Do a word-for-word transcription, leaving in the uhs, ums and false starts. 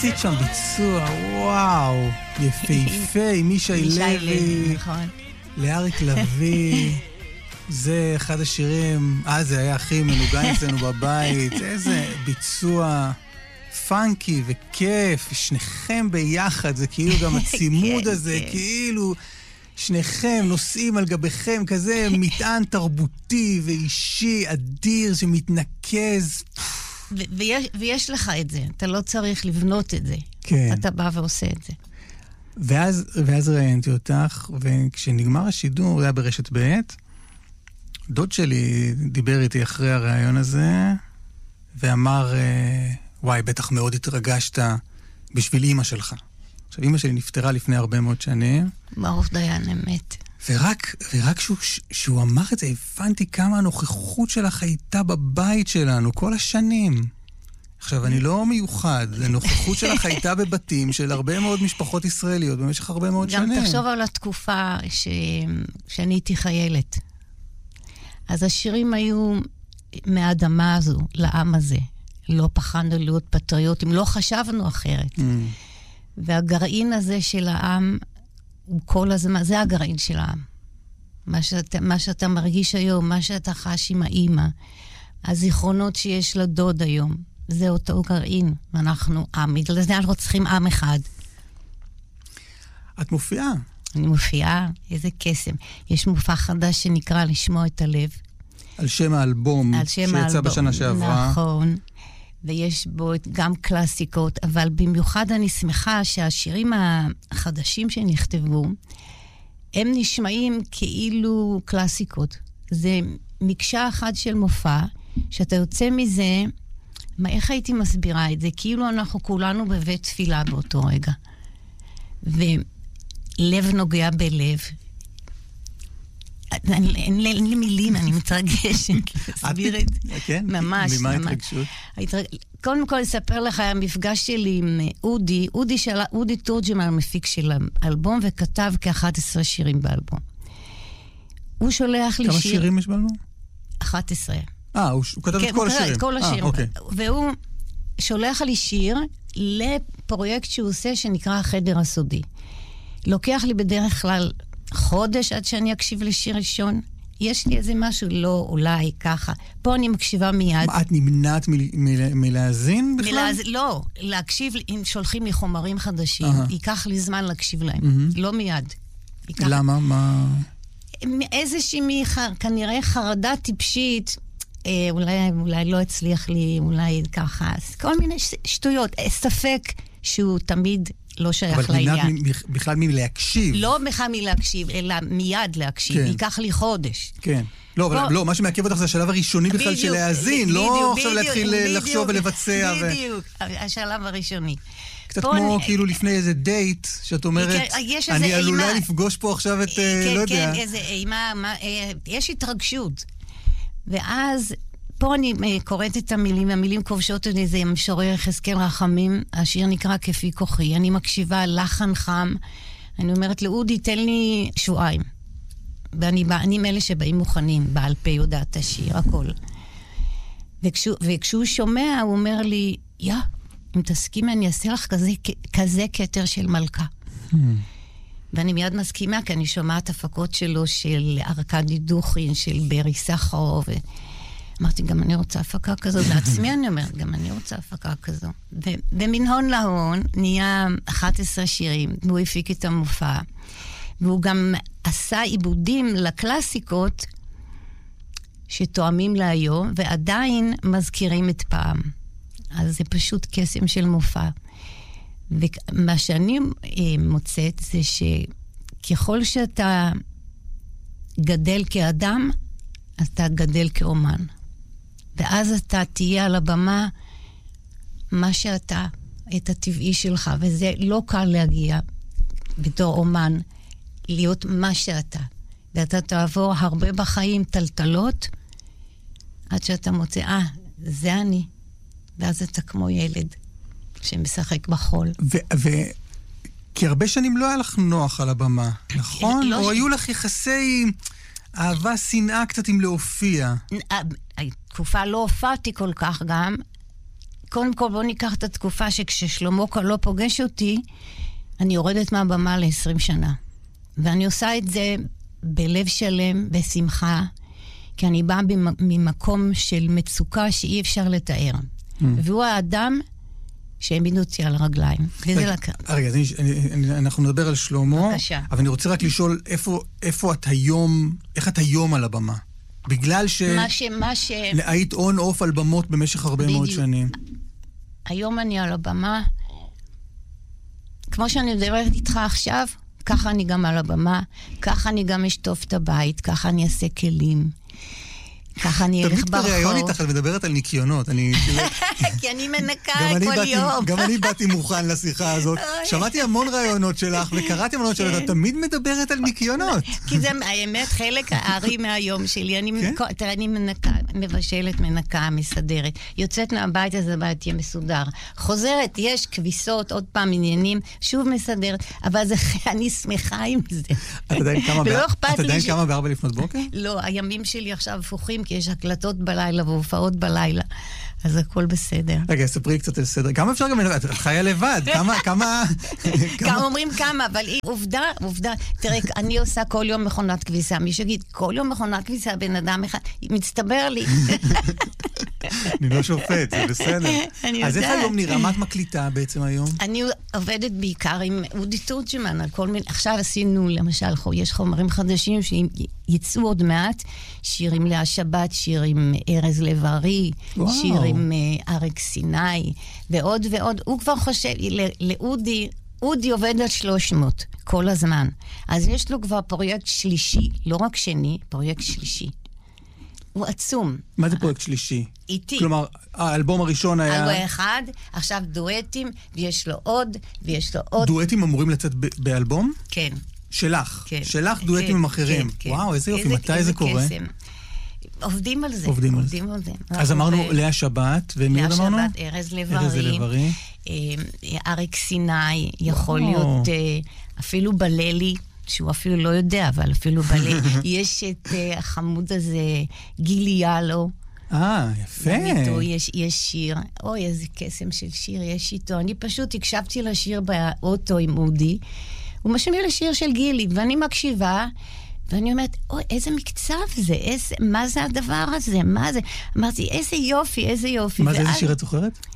עשית שם ביצוע, וואו, יפהפה, עם מישי לוי, נכון. לאריק לוי, זה אחד השירים, אה, זה היה הכי מנוגן אצלנו בבית, איזה ביצוע פאנקי וכיף, שניכם ביחד, זה כאילו גם הצימוד הזה, כאילו שניכם נוסעים על גביכם, כזה מטען תרבותי ואישי אדיר שמתנקז. ויש, ויש לך את זה, אתה לא צריך לבנות את זה. כן. אתה בא ועושה את זה. ואז, ואז ראיינתי אותך, וכשנגמר השידור, זה היה ברשת ב', דוד שלי דיבר איתי אחרי הרעיון הזה, ואמר, וואי, בטח מאוד התרגשת בשביל אמא שלך. עכשיו, אמא שלי נפטרה לפני הרבה מאוד שנים. ברוך דיין, אמת. ורק, ורק שהוא, שהוא אמר את זה, הבנתי כמה הנוכחות שלך הייתה בבית שלנו כל השנים. עכשיו, אני לא מיוחד, הנוכחות שלך הייתה בבתים של הרבה מאוד משפחות ישראליות במשך הרבה מאוד גם שנים. גם תחשוב על התקופה ש... שאני הייתי חיילת. אז השירים היו מהאדמה הזו, לעם הזה. לא פחדנו להיות פטריוטים, לא חשבנו אחרת. Mm. והגרעין הזה של העם, הוא כל הזמן, זה הגרעין של העם. מה שאתה, מה שאתה מרגיש היום, מה שאתה חש עם האמא, הזיכרונות שיש לדוד היום, זה אותו גרעין. ואנחנו עם, בגלל זה אנחנו צריכים עם אחד. את מופיעה. אני מופיעה, איזה קסם. יש מופע חדש שנקרא לשמוע את הלב. על שם האלבום על שם שיצא האלבום. בשנה שעברה. נכון. ויש בו גם קלאסיקות, אבל במיוחד אני שמחה שהשירים החדשים שנכתבו, הם נשמעים כאילו קלאסיקות. זה מקשה אחת של מופע, שאתה יוצא מזה, מה, איך הייתי מסבירה את זה? כאילו אנחנו כולנו בבית תפילה באותו רגע. ולב נוגע בלב. אין לי מילים, אני מתרגשת. להסביר את זה. כן? ממש. ממה התרגשות? קודם כל, אספר לך, המפגש שלי עם אודי, אודי תורג'מן, המפיק של האלבום, וכתב כ-אחד עשר שירים באלבום. הוא שולח לי שיר... כמה שירים יש באלבום? אחת עשרה. אה, הוא כתב את כל השירים. את כל השירים. והוא שולח לי שיר לפרויקט שהוא עושה, שנקרא החדר הסודי. לוקח לי בדרך כלל חודש עד שאני אקשיב לשיר ראשון. יש לי איזה משהו, לא, אולי, ככה. פה אני מקשיבה מיד. את נמנעת מלהזין בכלל? לא, להקשיב, אם שולחים לי חומרים חדשים, ייקח לי זמן להקשיב להם. לא מיד. למה? מה? איזושהי, כנראה חרדה טיפשית, אולי לא הצליח לי, אולי ככה, כל מיני שטויות. ספק שהוא תמיד לא שייך לעניין. אבל נמנעת בכלל מלהקשיב. לא בכלל מלהקשיב, אלא מיד להקשיב. ייקח לי חודש. כן. לא, לא, מה שמעכב אותך זה השלב הראשוני בכלל של להאזין, לא עכשיו להתחיל לחשוב ולבצע. בדיוק, השלב הראשוני. קצת כמו כאילו לפני איזה דייט, שאת אומרת, אני עלולה לפגוש פה עכשיו את, לא יודע. כן, איזה אימה, יש התרגשות. ואז פה אני קוראת את המילים, המילים כובשות את איזה משורר חזקאל רחמים, השיר נקרא כפי כוחי, אני מקשיבה לחן חם, אני אומרת לאודי, תן לי שבועיים. ואני בא, אני מאלה שבאים מוכנים, בעל פה יודעת את השיר, הכל. וכשהוא, וכשהוא שומע, הוא אומר לי, יא, אם תסכימי, אני אעשה לך כזה, כזה כתר של מלכה. Hmm. ואני מיד מסכימה, כי אני שומעת הפקות שלו, של ארקדי דוכין, של ברי סחרוב, אמרתי, גם אני רוצה הפקה כזו, לעצמי אני אומרת, גם אני רוצה הפקה כזו. ומן הון להון נהיה אחת עשרה שירים, והוא הפיק את המופע, והוא גם עשה עיבודים לקלאסיקות שתואמים להיום, ועדיין מזכירים את פעם. אז זה פשוט קסם של מופע. ומה שאני מוצאת זה שככל שאתה גדל כאדם, אתה גדל כאומן. ואז אתה תהיה על הבמה מה שאתה, את הטבעי שלך, וזה לא קל להגיע בתור אומן, להיות מה שאתה. ואתה תעבור הרבה בחיים טלטלות, עד שאתה מוצא, אה, זה אני. ואז אתה כמו ילד שמשחק בחול. ו- ו- כי הרבה שנים לא היה לך נוח על הבמה, נכון? לא או ש... היו לך יחסי אהבה, שנאה קצת עם להופיע. התקופה לא הופעתי כל כך גם. קודם כל בוא ניקח את התקופה שכששלמה לא פוגש אותי, אני יורדת מהבמה ל-עשרים שנה. ואני עושה את זה בלב שלם, בשמחה, כי אני באה ממקום של מצוקה שאי אפשר לתאר. Mm. והוא האדם שהעמיד אותי על הרגליים. וזה לקח. רגע, אנחנו נדבר על שלמה, בבקשה. אבל אני רוצה רק לשאול איפה, איפה את היום, איך את היום על הבמה? בגלל ש... מה ש... מה ש... היית און אוף על במות במשך הרבה מאוד שנים. היום אני על הבמה, כמו שאני מדברת איתך עכשיו, ככה אני גם על הבמה, ככה אני גם אשטוף את הבית, ככה אני אעשה כלים, ככה אני אלך ברחוב. תמיד בראיון איתך, את מדברת על ניקיונות. כי אני מנקה כל יום. גם אני באתי מוכן לשיחה הזאת. שמעתי המון ראיונות שלך, וקראתי המון שלך, את תמיד מדברת על ניקיונות. כי זה האמת חלק הארי מהיום שלי. תראה, אני מנקה, מבשלת, מנקה, מסדרת. יוצאת מהבית, אז הבית יהיה מסודר. חוזרת, יש כביסות, עוד פעם עניינים, שוב מסדרת, אבל אני שמחה עם זה. את עדיין קמה בארבע לפנות בוקר? לא, הימים שלי עכשיו הפוכים, כי יש הקלטות בלילה והופעות בלילה, אז הכל בסדר. רגע, ספרי קצת על סדר. כמה אפשר גם לבד? את חיה לבד. כמה, כמה... כמה אומרים כמה, אבל עובדה, עובדה. תראה, אני עושה כל יום מכונת כביסה. מי שיגיד, כל יום מכונת כביסה, בן אדם אחד, מצטבר לי. אני לא שופט, זה בסדר. אז איך היום נראה? מה את מקליטה בעצם היום? אני עובדת בעיקר עם אודי תורג'מן, על כל מיני... עכשיו עשינו, למשל, יש חומרים חדשים שיצאו עוד מעט, שירים להשבת, שירים ארז לב-ארי, שירים אריק סיני, ועוד ועוד. הוא כבר חושב, לאודי, אודי עובד על שלוש מאות כל הזמן. אז יש לו כבר פרויקט שלישי, לא רק שני, פרויקט שלישי. הוא עצום. מה זה פרויקט שלישי? איתי. כלומר, האלבום הראשון היה... אלבום אחד, עכשיו דואטים, ויש לו עוד, ויש לו עוד. דואטים אמורים לצאת באלבום? כן. שלך? כן. שלך דואטים עם אחרים? כן, כן. וואו, איזה יופי, מתי זה קורה? עובדים על זה. עובדים על זה. אז אמרנו לאה שבת, ומי עוד אמרנו? לאה שבת, ארז לב-ארי. אריק סיני, יכול להיות אפילו בללי, שהוא אפילו לא יודע, אבל אפילו בללי. יש את החמוד הזה, גילי יאלו. אה, יפה. איתו יש, יש שיר. אוי, איזה קסם של שיר יש איתו. אני פשוט הקשבתי לשיר באוטו עם אודי. הוא משמיע לשיר של גילי, ואני מקשיבה, ואני אומרת, אוי, איזה מקצב זה, איזה, מה זה הדבר הזה, מה זה? אמרתי, איזה יופי, איזה יופי. מה זה, איזה שיר את זוכרת?